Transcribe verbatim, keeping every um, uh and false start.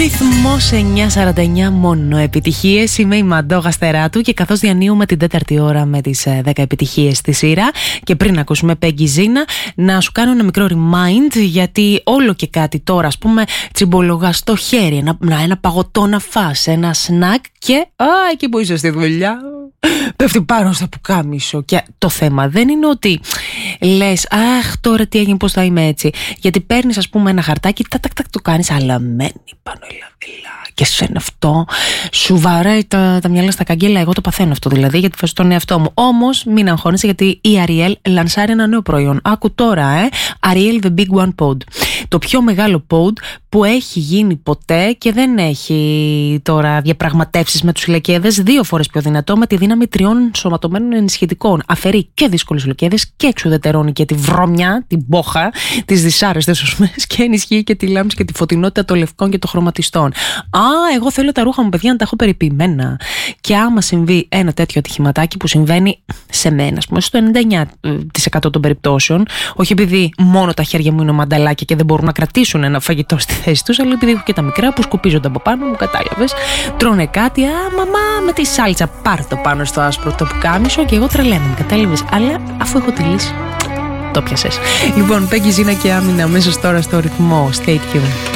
Ρυθμός εννιά σαράντα εννιά, μόνο επιτυχίες. Είμαι η Μαντώ Γαστεράτου και καθώς διανύουμε την τέταρτη ώρα με τις δέκα επιτυχίες στη σειρά, και πριν ακούσουμε Peggy Zina, να σου κάνω ένα μικρό remind, γιατί όλο και κάτι τώρα, ας πούμε, τσιμπολογά στο χέρι, ένα, ένα παγωτό να φας, ένα σνακ, και α, εκεί που είσαι στη δουλειά πέφτει πάνω στο πουκάμισο. Και το θέμα δεν είναι ότι λες αχ, τώρα τι έγινε, πώς θα είμαι έτσι. Γιατί παίρνεις, ας πούμε, ένα χαρτάκι, τακ τακ τακ, το κάνεις, αλλά μένει πάνω η λαβίλα. Και σε αυτό σου βαράει τα, τα μυαλά στα καγγέλα. Εγώ το παθαίνω αυτό, δηλαδή, γιατί φας τον εαυτό μου. Όμως μην αγχώνεσαι, γιατί η Ariel λανσάρει ένα νέο προϊόν. Άκου τώρα, ε Ariel The Big One Pod. Το πιο μεγάλο pod που έχει γίνει ποτέ, και δεν έχει τώρα διαπραγματεύσεις με τους λεκέδες. Δύο φορές πιο δυνατό, με τη δύναμη τριών σωματωμένων ενισχυτικών. Αφαιρεί και δύσκολες λεκέδες και εξουδετερώνει και τη βρωμιά, την μπόχα, τις δυσάρεστες οσμές, και ενισχύει και τη λάμψη και τη φωτεινότητα των λευκών και των χρωματιστών. Α, εγώ θέλω τα ρούχα μου, παιδιά, να τα έχω περιποιημένα. Και άμα συμβεί ένα τέτοιο ατυχηματάκι, που συμβαίνει σε μένα, ας πούμε, στο ενενήντα εννιά τοις εκατό των περιπτώσεων, όχι επειδή μόνο τα χέρια μου είναι μανταλάκια και δεν μπορούν να κρατήσουν ένα φαγητό στη θέση τους, αλλά επειδή έχω και τα μικρά που σκουπίζονται από πάνω μου, κατάλαβες. Τρώνε κάτι, α, μαμά, με τη σάλτσα, πάρ' το πάνω στο άσπρο το πουκάμισο, και εγώ τρελαίνομαι, κατάλαβες. Αλλά αφού έχω τη λύση, το πιασες. Λοιπόν, Peggy Zina και Άμυνα αμέσως τώρα στο ρυθμό. Stay tuned.